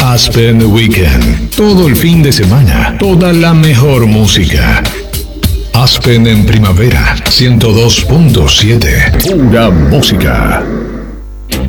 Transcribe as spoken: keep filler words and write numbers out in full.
Aspen Weekend. Todo el fin de semana. Toda la mejor música. Aspen en primavera. ciento dos punto siete. Pura música.